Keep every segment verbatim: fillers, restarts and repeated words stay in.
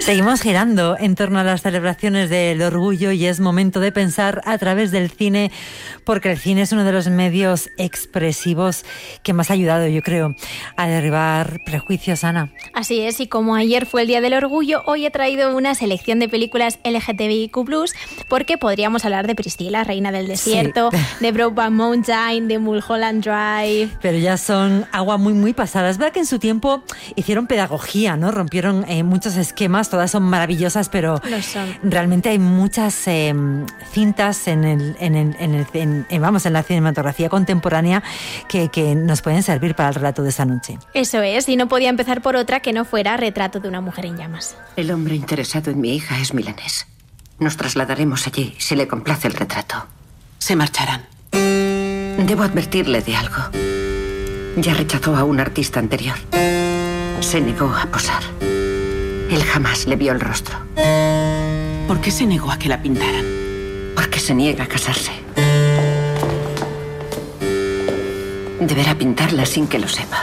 Seguimos girando en torno a las celebraciones del orgullo y es momento de pensar a través del cine, porque el cine es uno de los medios expresivos que más ha ayudado, yo creo, a derribar prejuicios, Ana. Así es, y como ayer fue el Día del Orgullo, hoy he traído una selección de películas L G T B I Q plus, porque podríamos hablar de Priscilla, Reina del Desierto, sí. de Brokeback Mountain, de Mulholland Drive... Pero ya son agua muy, muy pasadas. Es verdad que en su tiempo hicieron pedagogía, ¿no? Rompieron eh, muchos esquemas, todas son maravillosas, pero realmente hay muchas eh, cintas en el, en el, en el en, en, vamos, en la cinematografía contemporánea que, que nos pueden servir para el relato de esa noche. Eso es, y no podía empezar por otra que no fuera Retrato de una mujer en llamas. El hombre interesado en mi hija es milanés. Nos trasladaremos allí si le complace el retrato. Se marcharán. Debo advertirle de algo. Ya rechazó a un artista anterior. Se negó a posar. Él jamás le vio el rostro. ¿Por qué se negó a que la pintaran? Porque se niega a casarse. Deberá pintarla sin que lo sepa.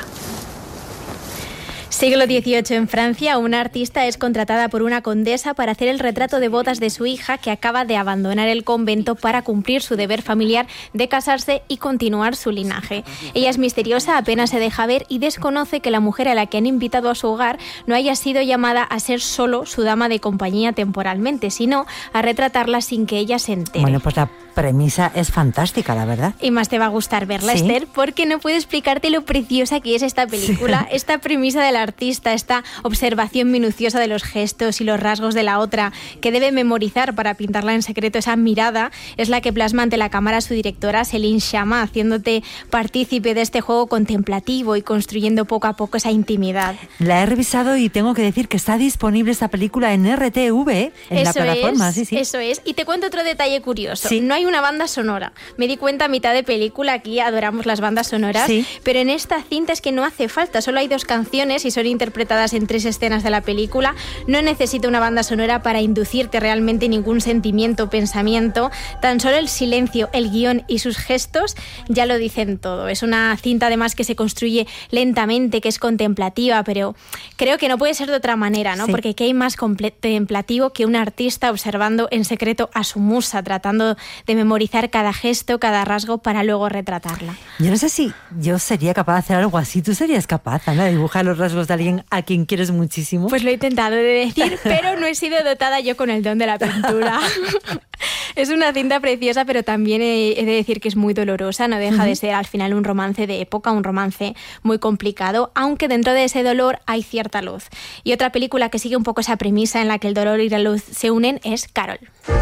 Siglo dieciocho en Francia, una artista es contratada por una condesa para hacer el retrato de bodas de su hija, que acaba de abandonar el convento para cumplir su deber familiar de casarse y continuar su linaje. Ella es misteriosa, apenas se deja ver y desconoce que la mujer a la que han invitado a su hogar no haya sido llamada a ser solo su dama de compañía temporalmente, sino a retratarla sin que ella se entere. Bueno, pues la premisa es fantástica, la verdad. Y más te va a gustar verla, ¿sí? Esther, porque no puedo explicarte lo preciosa que es esta película, sí. Esta premisa de la artista, esta observación minuciosa de los gestos y los rasgos de la otra, que debe memorizar para pintarla en secreto. Esa mirada es la que plasma ante la cámara su directora, Céline Sciamma, haciéndote partícipe de este juego contemplativo y construyendo poco a poco esa intimidad. La he revisado y tengo que decir que está disponible esta película en R T V, ¿eh? En eso la plataforma. Es, sí, sí. Eso es. Y te cuento otro detalle curioso. Sí. No hay una banda sonora. Me di cuenta a mitad de película, aquí adoramos las bandas sonoras, sí. Pero en esta cinta es que no hace falta, solo hay dos canciones y son interpretadas en tres escenas de la película. No necesita una banda sonora para inducirte realmente ningún sentimiento o pensamiento. Tan solo el silencio, el guión y sus gestos ya lo dicen todo. Es una cinta además que se construye lentamente, que es contemplativa, pero creo que no puede ser de otra manera, ¿no? Sí. Porque ¿qué hay más contemplativo que un artista observando en secreto a su musa, tratando de memorizar cada gesto, cada rasgo para luego retratarla? Yo no sé si yo sería capaz de hacer algo así. ¿Tú serías capaz, Ana, de dibujar los rasgos de alguien a quien quieres muchísimo? Pues lo he intentado de decir, pero no he sido dotada yo con el don de la pintura. Es una cinta preciosa, pero también he, he de decir que es muy dolorosa. No deja uh-huh. de ser al final un romance de época, un romance muy complicado, aunque dentro de ese dolor hay cierta luz. Y otra película que sigue un poco esa premisa en la que el dolor y la luz se unen es Carol.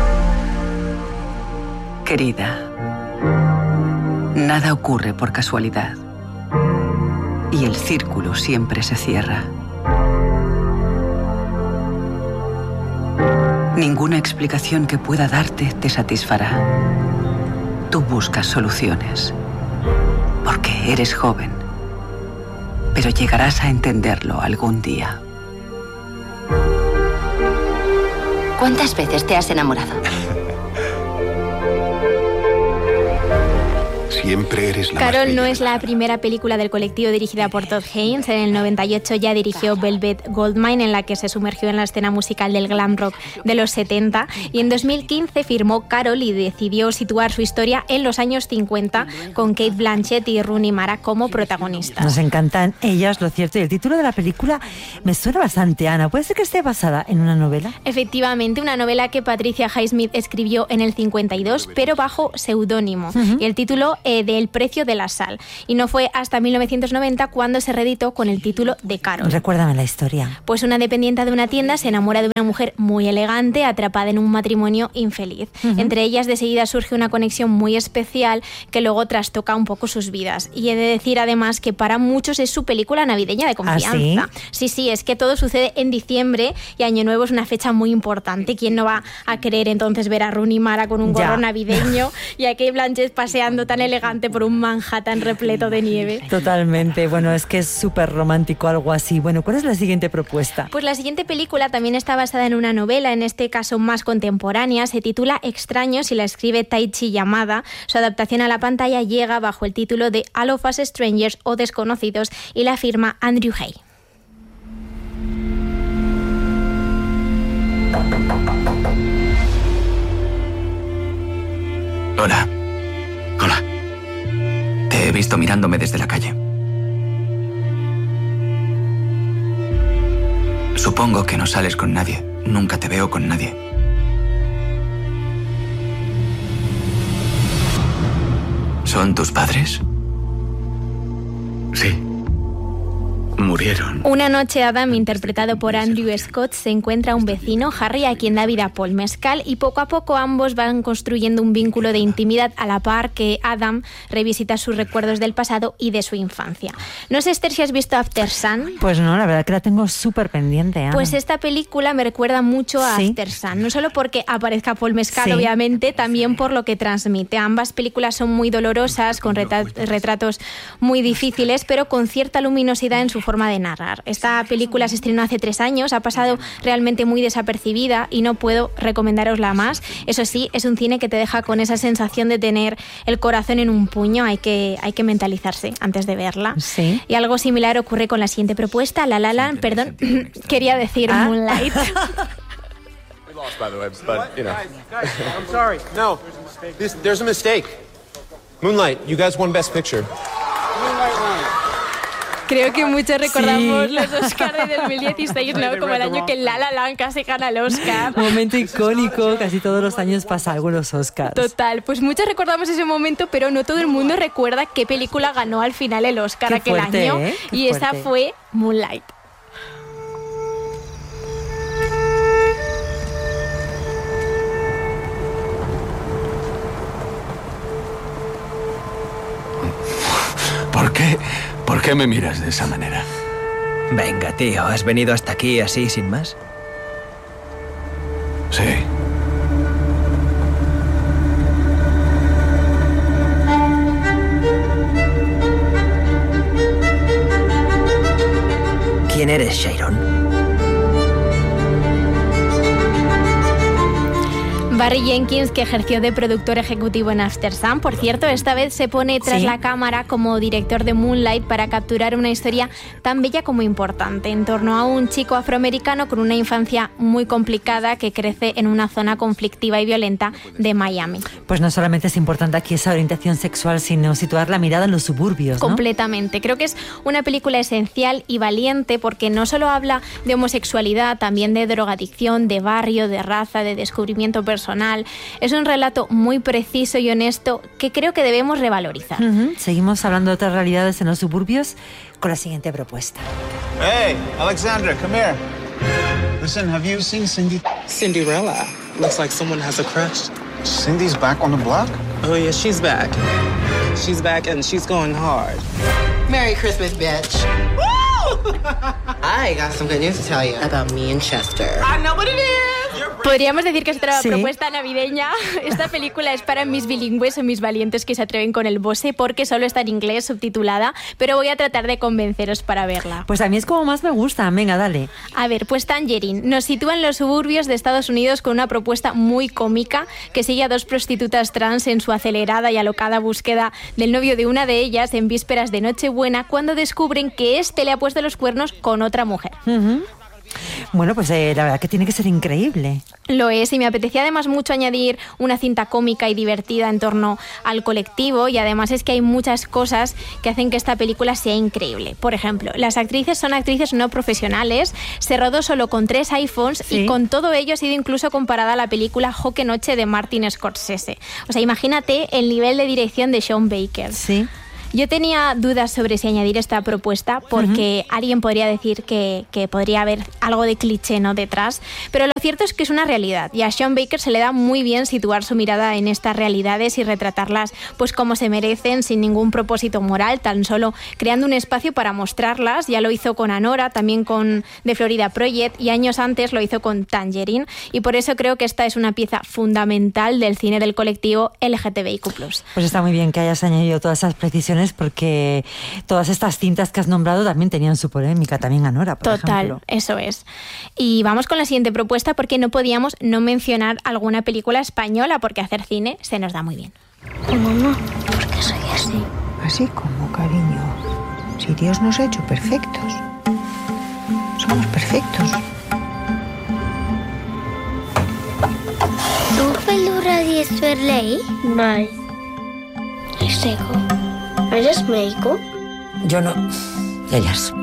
Querida, nada ocurre por casualidad. Y el círculo siempre se cierra. Ninguna explicación que pueda darte te satisfará. Tú buscas soluciones, porque eres joven, pero llegarás a entenderlo algún día. ¿Cuántas veces te has enamorado? Siempre eres la Carol no es la primera película del colectivo dirigida por Todd Haynes. En el noventa y ocho ya dirigió Velvet Goldmine, en la que se sumergió en la escena musical del glam rock de los setenta, y en dos mil quince firmó Carol y decidió situar su historia en los años cincuenta con Cate Blanchett y Rooney Mara como protagonistas. Nos encantan ellas, lo cierto, y el título de la película me suena bastante, Ana. ¿Puede ser que esté basada en una novela? Efectivamente, una novela que Patricia Highsmith escribió en el cincuenta y dos, pero bajo seudónimo. Uh-huh. Y el título eh, de El precio de la sal. Y no fue hasta mil novecientos noventa cuando se reeditó con el título de Carol. Recuérdame la historia. Pues una dependienta de una tienda se enamora de una mujer muy elegante, atrapada en un matrimonio infeliz. Uh-huh. Entre ellas de seguida surge una conexión muy especial que luego trastoca un poco sus vidas. Y he de decir además que para muchos es su película navideña de confianza. ¿Ah, sí? Sí, sí, es que todo sucede en diciembre y Año Nuevo es una fecha muy importante. ¿Quién no va a querer entonces ver a Rooney Mara con un gorro ya. navideño y a Cate Blanchett paseando tan elegante por un Manhattan repleto de nieve? Totalmente. Bueno, es que es súper romántico algo así. Bueno, ¿cuál es la siguiente propuesta? Pues la siguiente película también está basada en una novela, en este caso más contemporánea. Se titula Extraños y la escribe Taichi Yamada. Su adaptación a la pantalla llega bajo el título de All of Us Strangers o Desconocidos y la firma Andrew Hay. Hola. Hola. Te he visto mirándome desde la calle. Supongo que no sales con nadie. Nunca te veo con nadie. ¿Son tus padres? Sí. Murieron. Una noche, Adam, interpretado por Andrew Scott, se encuentra a un vecino, Harry, a quien da vida Paul Mescal, y poco a poco ambos van construyendo un vínculo de intimidad a la par que Adam revisita sus recuerdos del pasado y de su infancia. No sé, Esther, si has visto After Sun. Pues no, la verdad que la tengo súper pendiente. Ana. Pues esta película me recuerda mucho a ¿Sí? After Sun, no solo porque aparezca Paul Mescal, Sí. obviamente, también por lo que transmite. Ambas películas son muy dolorosas, con reta- retratos muy difíciles, pero con cierta luminosidad en su forma de narrar. Esta película se estrenó hace tres años, ha pasado realmente muy desapercibida y no puedo recomendárosla más. Eso sí, es un cine que te deja con esa sensación de tener el corazón en un puño. Hay que, hay que mentalizarse antes de verla. Sí. Y algo similar ocurre con la siguiente propuesta, La La Land, perdón, quería decir Ah. Moonlight. We lost, by the way, but, you know. I'm sorry. No, this, there's a mistake. Moonlight, you guys won Best Picture. Creo que muchos recordamos Sí. los Oscars de dos mil dieciséis, ¿no? Como el año que La La Land casi gana el Oscar. Momento icónico, casi todos los años pasa algo en los Oscars. Total, pues muchos recordamos ese momento, pero no todo el mundo recuerda qué película ganó al final el Oscar Qué aquel fuerte, año. ¿eh? Qué Y esa fuerte. fue Moonlight. ¿Por qué? ¿Por qué me miras de esa manera? Venga, tío, ¿has venido hasta aquí así, sin más? Sí. ¿Quién eres, Sharon? Barry Jenkins, que ejerció de productor ejecutivo en After Sun, por cierto, esta vez se pone tras ¿Sí? la cámara como director de Moonlight para capturar una historia tan bella como importante, en torno a un chico afroamericano con una infancia muy complicada que crece en una zona conflictiva y violenta de Miami. Pues no solamente es importante aquí esa orientación sexual, sino situar la mirada en los suburbios, ¿no? Completamente. Creo que es una película esencial y valiente porque no solo habla de homosexualidad, también de drogadicción, de barrio, de raza, de descubrimiento personal. Es un relato muy preciso y honesto que creo que debemos revalorizar. Ujú. Seguimos hablando de otras realidades en los suburbios con la siguiente propuesta. Hey, Alexandra, come here. Listen, have you seen Cindy? Cinderella. Looks like someone has a crush. Cindy's back on the block? Oh, yeah, she's back. She's back and she's going hard. Merry Christmas, bitch. Woo! I got some good news to tell you about me and Chester. I know what it is. Podríamos decir que es otra Sí. propuesta navideña. Esta película es para mis bilingües o mis valientes que se atreven con el Bose porque solo está en inglés subtitulada, pero voy a tratar de convenceros para verla. Pues a mí es como más me gusta. Venga, dale. A ver, pues Tangerine nos sitúa en los suburbios de Estados Unidos con una propuesta muy cómica que sigue a dos prostitutas trans en su acelerada y alocada búsqueda del novio de una de ellas en vísperas de Nochebuena cuando descubren que éste le ha puesto los cuernos con otra mujer. Ujú. Bueno, pues eh, la verdad que tiene que ser increíble. Lo es, y me apetecía además mucho añadir una cinta cómica y divertida en torno al colectivo, y además es que hay muchas cosas que hacen que esta película sea increíble. Por ejemplo, las actrices son actrices no profesionales, se rodó solo con tres iPhones Sí. y con todo ello ha sido incluso comparada a la película Joque Noche de Martin Scorsese. O sea, imagínate el nivel de dirección de Sean Baker. Sí. Yo tenía dudas sobre si añadir esta propuesta porque uh-huh. alguien podría decir que, que podría haber algo de cliché, ¿no?, detrás, pero lo cierto es que es una realidad y a Sean Baker se le da muy bien situar su mirada en estas realidades y retratarlas pues como se merecen, sin ningún propósito moral, tan solo creando un espacio para mostrarlas. Ya lo hizo con Anora, también con The Florida Project, y años antes lo hizo con Tangerine, y por eso creo que esta es una pieza fundamental del cine del colectivo L G T B I Q plus. Pues está muy bien que hayas añadido todas esas precisiones, porque todas estas cintas que has nombrado también tenían su polémica, también Anora, por Total, ejemplo. eso es. Y vamos con la siguiente propuesta, porque no podíamos no mencionar alguna película española, porque hacer cine se nos da muy bien. Mamá, ¿por qué soy así? Así como, cariño. Si Dios nos ha hecho perfectos. Somos perfectos. ¿Tu pelo Radies Verlei? Bai. Esteko. ¿Eres médico? Yo no. Ellas.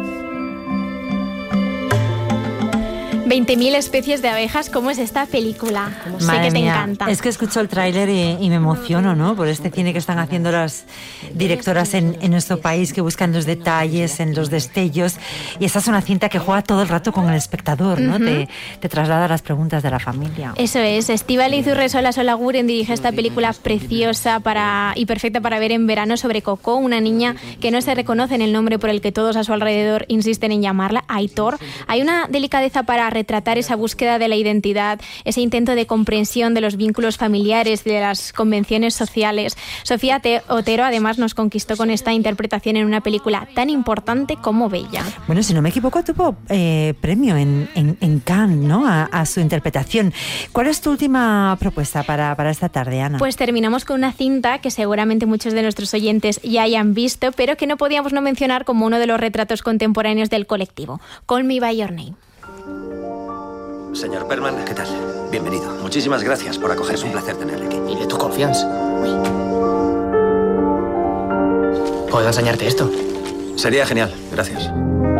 veinte mil especies de abejas, ¿cómo es esta película? Como sé Madre que te mía, encanta. Es que escucho el tráiler y, y me emociono, ¿no? Por este cine que están haciendo las directoras en, en nuestro país, que buscan los detalles, en los destellos. Y esta es una cinta que juega todo el rato con el espectador, ¿no? Uh-huh. te, te traslada las preguntas de la familia. Eso es. Estíbaliz Urresola Solaguren dirige esta película preciosa para, y perfecta para ver en verano sobre Coco, una niña que no se reconoce en el nombre por el que todos a su alrededor insisten en llamarla, Aitor. Hay una delicadeza para retratar esa búsqueda de la identidad, ese intento de comprensión de los vínculos familiares, de las convenciones sociales. Sofía Otero además nos conquistó con esta interpretación en una película tan importante como bella. Bueno, si no me equivoco, tuvo eh, premio en, en, en Cannes, ¿no? A, a su interpretación. ¿Cuál es tu última propuesta para, para esta tarde, Ana? Pues terminamos con una cinta que seguramente muchos de nuestros oyentes ya hayan visto, pero que no podíamos no mencionar como uno de los retratos contemporáneos del colectivo. Call Me By Your Name. Señor Perlman, ¿qué tal? Bienvenido. Muchísimas gracias por acogerme. Es un placer tenerle aquí. Y de tu confianza. Oui. ¿Puedo enseñarte esto? Sería genial. Gracias.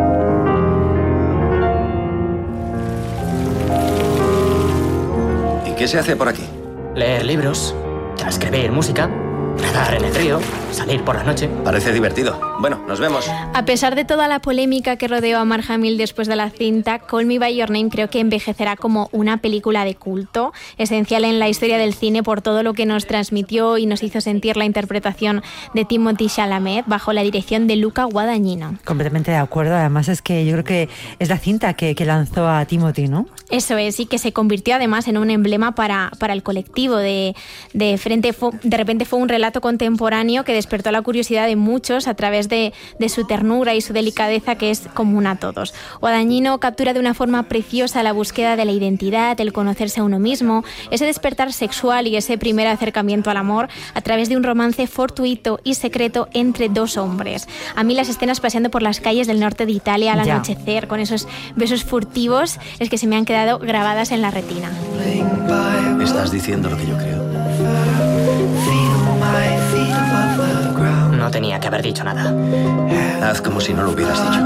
¿Y qué se hace por aquí? Leer libros, transcribir música, nadar en el río, salir por la noche. Parece divertido. Bueno, nos vemos. A pesar de toda la polémica que rodeó a Mark Hamill después de la cinta, Call Me By Your Name creo que envejecerá como una película de culto, esencial en la historia del cine por todo lo que nos transmitió y nos hizo sentir la interpretación de Timothée Chalamet bajo la dirección de Luca Guadagnino. Completamente de acuerdo. Además es que yo creo que es la cinta que, que lanzó a Timothy, ¿no? Eso es, y que se convirtió además en un emblema para, para el colectivo. De, de, frente fue, de repente fue un relato contemporáneo que despertó la curiosidad de muchos a través de, de su ternura y su delicadeza, que es común a todos. Guadagnino captura de una forma preciosa la búsqueda de la identidad, el conocerse a uno mismo, ese despertar sexual y ese primer acercamiento al amor a través de un romance fortuito y secreto entre dos hombres. A mí las escenas paseando por las calles del norte de Italia al ya. anochecer, con esos besos furtivos, es que se me han quedado grabadas en la retina. Estás diciendo lo que yo creo. No tenía que haber dicho nada. Haz como si no lo hubieras dicho.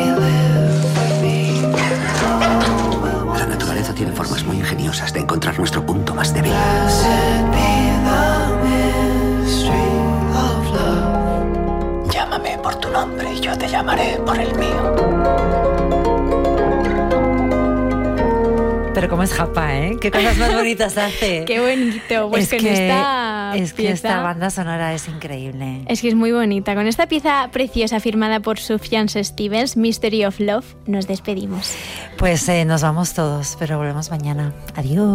La naturaleza tiene formas muy ingeniosas de encontrar nuestro punto más débil. Llámame por tu nombre y yo te llamaré por el mío. Pero como es japa, ¿eh? Qué cosas más bonitas hace. Qué bonito. Pues es con que, esta es que pieza, esta banda sonora es increíble. Es que es muy bonita. Con esta pieza preciosa firmada por Sufjan Stevens, Mystery of Love, nos despedimos. Pues eh, nos vamos todos, pero volvemos mañana. Adiós.